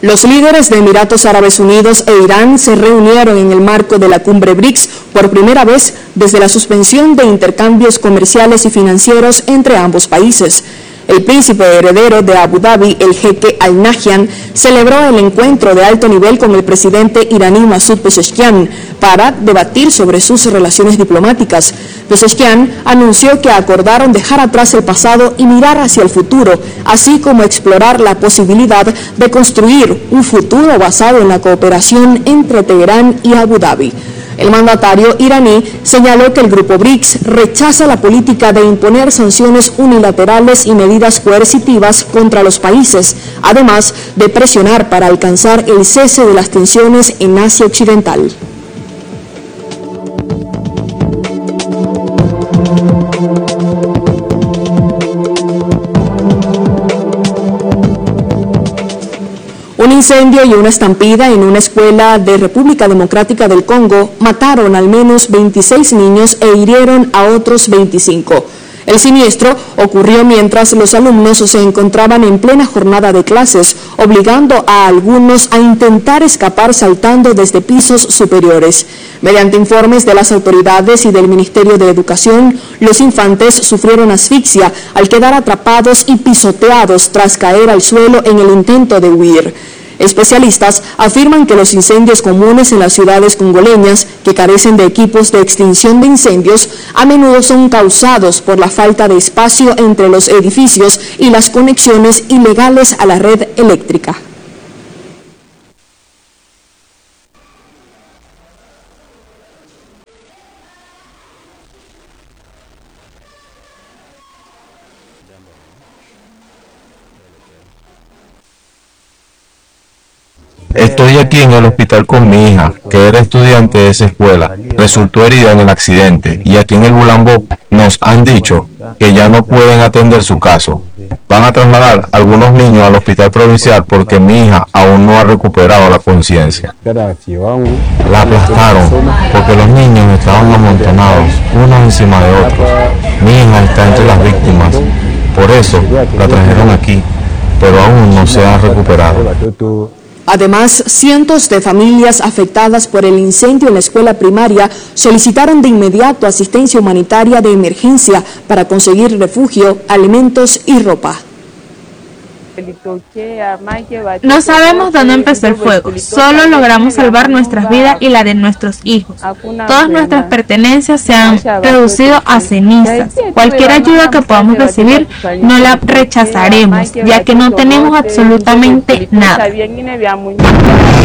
Los líderes de Emiratos Árabes Unidos e Irán se reunieron en el marco de la cumbre BRICS por primera vez desde la suspensión de intercambios comerciales y financieros entre ambos países. El príncipe heredero de Abu Dhabi, el jeque Al Nahyan, celebró el encuentro de alto nivel con el presidente iraní Masoud Pezeshkian para debatir sobre sus relaciones diplomáticas. Pezeshkian anunció que acordaron dejar atrás el pasado y mirar hacia el futuro, así como explorar la posibilidad de construir un futuro basado en la cooperación entre Teherán y Abu Dhabi. El mandatario iraní señaló que el grupo BRICS rechaza la política de imponer sanciones unilaterales y medidas coercitivas contra los países, además de presionar para alcanzar el cese de las tensiones en Asia Occidental. Un incendio y una estampida en una escuela de República Democrática del Congo mataron al menos 26 niños e hirieron a otros 25. El siniestro ocurrió mientras los alumnos se encontraban en plena jornada de clases, obligando a algunos a intentar escapar saltando desde pisos superiores. Mediante informes de las autoridades y del Ministerio de Educación, los infantes sufrieron asfixia al quedar atrapados y pisoteados tras caer al suelo en el intento de huir. Especialistas afirman que los incendios comunes en las ciudades congoleñas, que carecen de equipos de extinción de incendios, a menudo son causados por la falta de espacio entre los edificios y las conexiones ilegales a la red eléctrica. Estoy aquí en el hospital con mi hija, que era estudiante de esa escuela. Resultó herida en el accidente y aquí en el Bulambó nos han dicho que ya no pueden atender su caso. Van a trasladar a algunos niños al hospital provincial porque mi hija aún no ha recuperado la conciencia. La aplastaron porque los niños estaban amontonados, unos encima de otros. Mi hija está entre las víctimas, por eso la trajeron aquí, pero aún no se ha recuperado. Además, cientos de familias afectadas por el incendio en la escuela primaria solicitaron de inmediato asistencia humanitaria de emergencia para conseguir refugio, alimentos y ropa. No sabemos dónde empezó el fuego, solo logramos salvar nuestras vidas y la de nuestros hijos. Todas nuestras pertenencias se han reducido a cenizas. Cualquier ayuda que podamos recibir no la rechazaremos, ya que no tenemos absolutamente nada.